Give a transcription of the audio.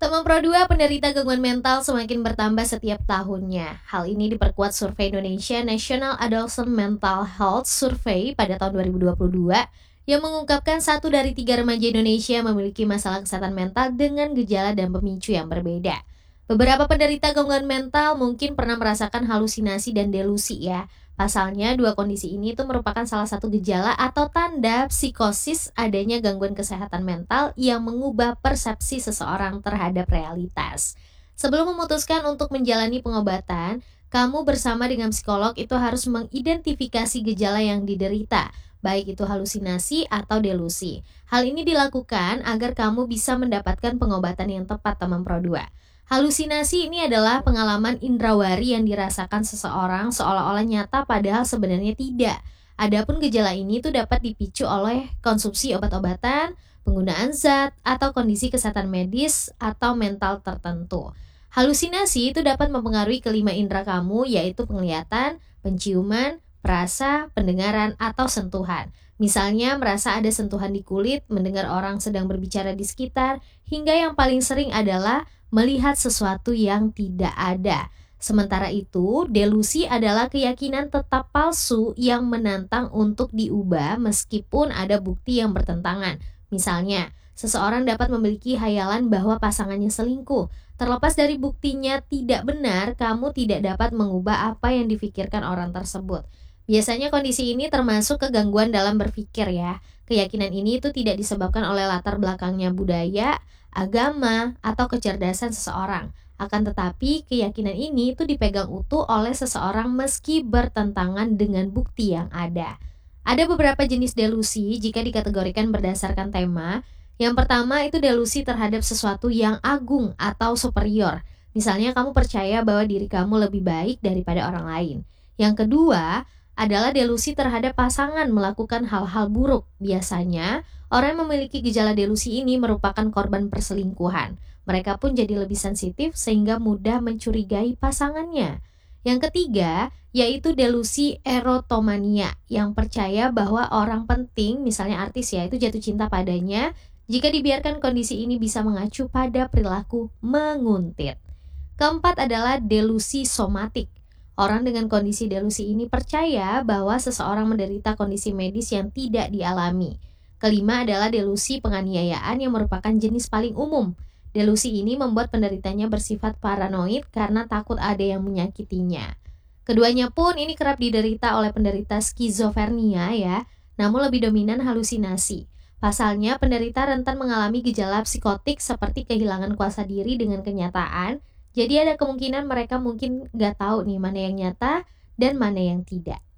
Teman Pro 2 penderita gangguan mental semakin bertambah setiap tahunnya. Hal ini diperkuat survei Indonesia National Adolescent Mental Health Survey pada tahun 2022 yang mengungkapkan 1 dari 3 remaja Indonesia memiliki masalah kesehatan mental dengan gejala dan pemicu yang berbeda. Beberapa penderita gangguan mental mungkin pernah merasakan halusinasi dan delusi ya. Pasalnya, dua kondisi ini itu merupakan salah satu gejala atau tanda psikosis adanya gangguan kesehatan mental yang mengubah persepsi seseorang terhadap realitas. Sebelum memutuskan untuk menjalani pengobatan, kamu bersama dengan psikolog itu harus mengidentifikasi gejala yang diderita, baik itu halusinasi atau delusi. Hal ini dilakukan agar kamu bisa mendapatkan pengobatan yang tepat, teman Pro 2. Halusinasi ini adalah pengalaman indrawari yang dirasakan seseorang seolah-olah nyata padahal sebenarnya tidak. Adapun gejala ini tuh dapat dipicu oleh konsumsi obat-obatan, penggunaan zat, atau kondisi kesehatan medis atau mental tertentu. Halusinasi itu dapat mempengaruhi kelima indera kamu, yaitu penglihatan, penciuman, perasa, pendengaran, atau sentuhan. Misalnya merasa ada sentuhan di kulit, mendengar orang sedang berbicara di sekitar, hingga yang paling sering adalah melihat sesuatu yang tidak ada. Sementara itu, delusi adalah keyakinan tetap palsu yang menantang untuk diubah meskipun ada bukti yang bertentangan. Misalnya, seseorang dapat memiliki hayalan bahwa pasangannya selingkuh. Terlepas dari buktinya tidak benar, kamu tidak dapat mengubah apa yang difikirkan orang tersebut. Biasanya kondisi ini termasuk kegangguan dalam berpikir ya. Keyakinan ini itu tidak disebabkan oleh latar belakangnya budaya, agama, atau kecerdasan seseorang. Akan tetapi, keyakinan ini itu dipegang utuh oleh seseorang meski bertentangan dengan bukti yang ada. Ada beberapa jenis delusi jika dikategorikan berdasarkan tema. Yang pertama itu delusi terhadap sesuatu yang agung atau superior. Misalnya kamu percaya bahwa diri kamu lebih baik daripada orang lain. Yang kedua adalah delusi terhadap pasangan melakukan hal-hal buruk. Biasanya, orang yang memiliki gejala delusi ini merupakan korban perselingkuhan. Mereka pun jadi lebih sensitif sehingga mudah mencurigai pasangannya. Yang ketiga, yaitu delusi erotomania, yang percaya bahwa orang penting, misalnya artis ya, itu jatuh cinta padanya jika dibiarkan kondisi ini bisa mengacu pada perilaku menguntit. Keempat adalah delusi somatik. Orang dengan kondisi delusi ini percaya bahwa seseorang menderita kondisi medis yang tidak dialami. Kelima adalah delusi penganiayaan yang merupakan jenis paling umum. Delusi ini membuat penderitanya bersifat paranoid karena takut ada yang menyakitinya. Keduanya pun ini kerap diderita oleh penderita skizofrenia ya, namun lebih dominan halusinasi. Pasalnya penderita rentan mengalami gejala psikotik seperti kehilangan kuasa diri dengan kenyataan. Jadi ada kemungkinan mereka mungkin nggak tahu nih mana yang nyata dan mana yang tidak.